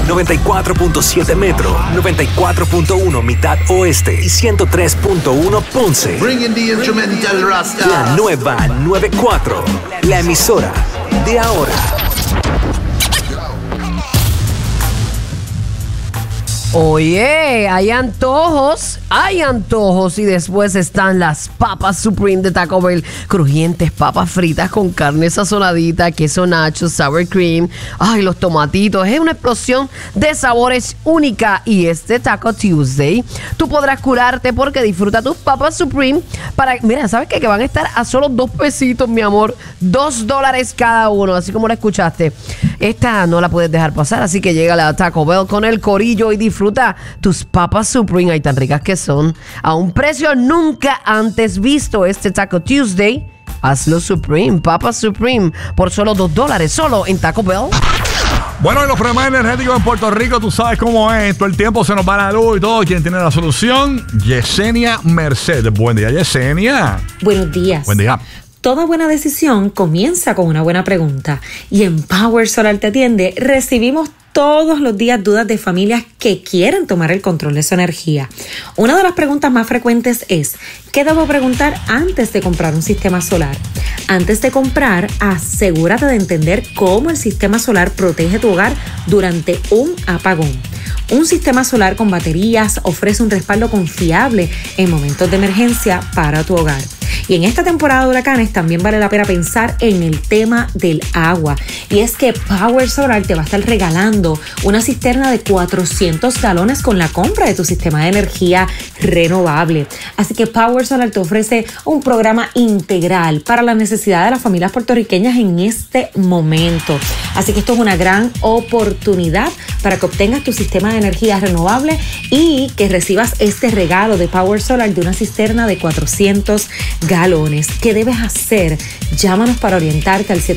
94.7 Metro, 94.1 Mitad Oeste y 103.1 Ponce. Bringing the instrumental Rasta. La nueva 94, la emisora de ahora. Oye, hay antojos y después están las papas Supreme de Taco Bell, crujientes papas fritas con carne sazonadita, queso nacho, sour cream, ay, los tomatitos, es una explosión de sabores única. Y este Taco Tuesday, tú podrás curarte porque disfruta tus papas Supreme mira, ¿sabes qué? Que van a estar a solo $2, mi amor, $2 cada uno, así como lo escuchaste. Esta no la puedes dejar pasar, así que llega a Taco Bell con el corillo y disfruta tus papas Supreme, ay, tan ricas que son, a un precio nunca antes visto. Este Taco Tuesday, hazlo Supreme, papas Supreme, por solo $2, solo en Taco Bell. Bueno, y los problemas energéticos en Puerto Rico, tú sabes cómo es. Todo el tiempo se nos va la luz y todo. ¿Quién tiene la solución? Yesenia Mercedes. Buen día, Yesenia. Buenos días. Buen día. Toda buena decisión comienza con una buena pregunta. Y en Power Solar Te Atiende recibimos todos los días dudas de familias que quieren tomar el control de su energía. Una de las preguntas más frecuentes es: ¿qué debo preguntar antes de comprar un sistema solar? Antes de comprar, asegúrate de entender cómo el sistema solar protege tu hogar durante un apagón. Un sistema solar con baterías ofrece un respaldo confiable en momentos de emergencia para tu hogar. Y en esta temporada de huracanes también vale la pena pensar en el tema del agua. Y es que Power Solar te va a estar regalando una cisterna de 400 galones con la compra de tu sistema de energía renovable. Así que Power Solar te ofrece un programa integral para la necesidad de las familias puertorriqueñas en este momento. Así que esto es una gran oportunidad para que obtengas tu sistema de energía renovable y que recibas este regalo de Power Solar de una cisterna de 400 galones. ¿Qué debes hacer? Llámanos para orientarte al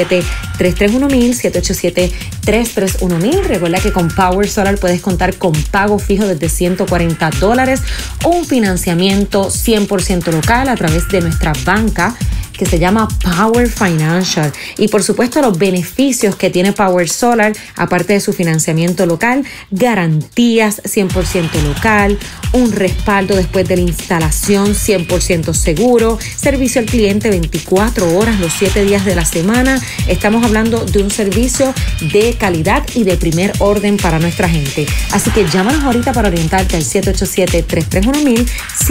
787-331-1000, 787-331-1000. Recuerda que con Power Solar puedes contar con pago fijo desde $140, un financiamiento 100% local a través de nuestra banca que se llama Power Financial. Y por supuesto los beneficios que tiene Power Solar, aparte de su financiamiento local, garantías 100% local, un respaldo después de la instalación 100% seguro, servicio al cliente 24 horas los 7 días de la semana. Estamos hablando de un servicio de calidad y de primer orden para nuestra gente. Así que llámanos ahorita para orientarte al 787-331-1000,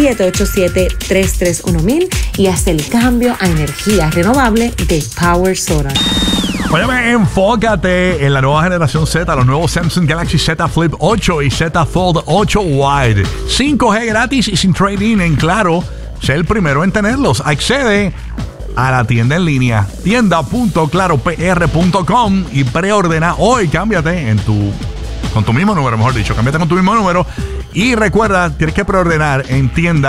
787-331-1000 y haz el cambio a energía renovable de Power Solar. Óyeme, enfócate en la nueva generación Z, los nuevos Samsung Galaxy Z Flip 8 y Z Fold 8 Wide. 5G gratis y sin trade-in en Claro. Sé el primero en tenerlos. Accede a la tienda en línea, tienda.claropr.com y preordena hoy. Cámbiate con tu mismo número, mejor dicho. Cámbiate con tu mismo número. Y recuerda, tienes que preordenar en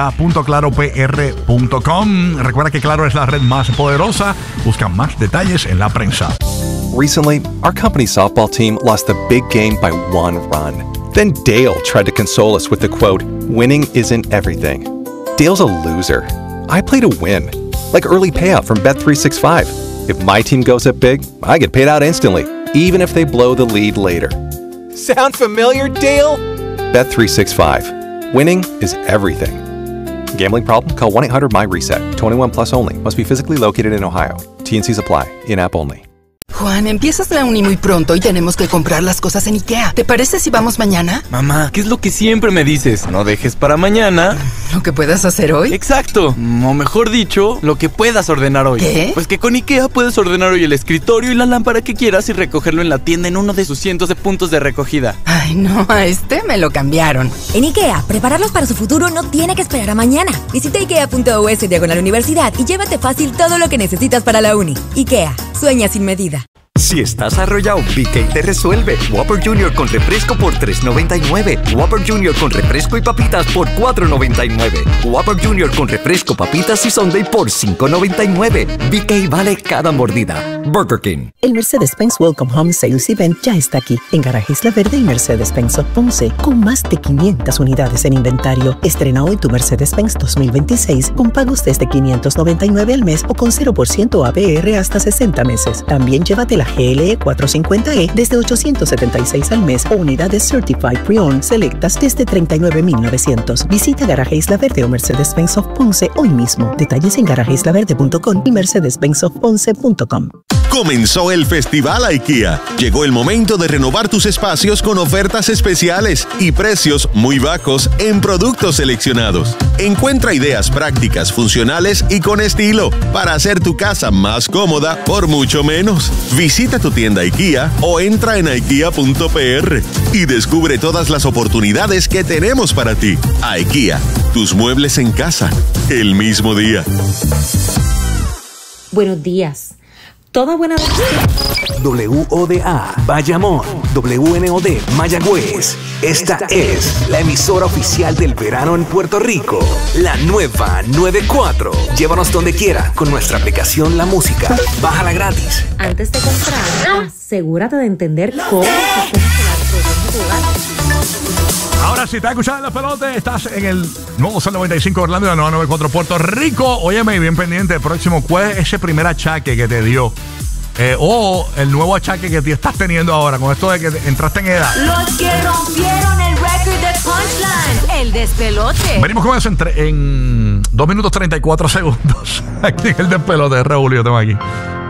tienda.claropr.com. Recuerda que Claro es la red más poderosa. Busca más detalles en la prensa. Recently, our company's softball team lost the big game by 1 run. Then Dale tried to console us with the quote, "Winning isn't everything." Dale's a loser. I play to win. Like early payout from Bet365. If my team goes up big, I get paid out instantly, even if they blow the lead later. Sound familiar, Dale? Bet365. Winning is everything. Gambling problem? Call 1-800-MY-RESET. 21 plus only. Must be physically located in Ohio. T&Cs apply. In-app only. Juan, empiezas la uni muy pronto y tenemos que comprar las cosas en IKEA. ¿Te parece si vamos mañana? Mamá, ¿qué es lo que siempre me dices? No dejes para mañana ¿lo que puedas hacer hoy? Exacto, o mejor dicho, lo que puedas ordenar hoy. ¿Qué? Pues que con IKEA puedes ordenar hoy el escritorio y la lámpara que quieras y recogerlo en la tienda en uno de sus cientos de puntos de recogida. Ay, no, a este me lo cambiaron. En IKEA, prepararlos para su futuro no tiene que esperar a mañana. Visita IKEA.us/universidad y llévate fácil todo lo que necesitas para la uni. IKEA, sueña sin medida. Si estás arrollado, BK te resuelve. Whopper Jr. con refresco por $3.99. Whopper Jr. con refresco y papitas por $4.99. Whopper Jr. con refresco, papitas y sundae por $5.99. BK vale cada mordida. Burger King. El Mercedes-Benz Welcome Home Sales Event ya está aquí en Garaje Isla Verde y Mercedes-Benz Ponce, con más de 500 unidades en inventario. Estrena hoy tu Mercedes-Benz 2026 con pagos desde $599 al mes o con 0% APR hasta 60 meses. También llévate la la GLE 450E desde $876 al mes o unidades Certified Pre-Owned selectas desde $39,900. Visita Garaje Isla Verde o Mercedes-Benz of Ponce hoy mismo. Detalles en garageislaverde.com y mercedes-benzofponce.com. Comenzó el Festival IKEA. Llegó el momento de renovar tus espacios con ofertas especiales y precios muy bajos en productos seleccionados. Encuentra ideas prácticas, funcionales y con estilo para hacer tu casa más cómoda por mucho menos. Visita tu tienda IKEA o entra en ikea.pr y descubre todas las oportunidades que tenemos para ti. IKEA, tus muebles en casa, el mismo día. Buenos días. Toda buena WODA Bayamón, WNOD Mayagüez. Esta es la emisora oficial del verano en Puerto Rico. La nueva 94. Llévanos donde quiera con nuestra aplicación La Música. Bájala gratis. Antes de comprar, asegúrate de entender cómo Ahora sí, estás escuchando el pelote, estás en el nuevo Sol 95 Orlando y la nueva 94 Puerto Rico. Óyeme, bien pendiente, el próximo, ¿cuál es ese primer achaque que te dio? O el nuevo achaque que te estás teniendo ahora, con esto de que entraste en edad. Los que rompieron el récord de Punchline, el despelote. Venimos con eso en 2 minutos 34 segundos. Aquí en el despelote de Raúl, yo tengo aquí.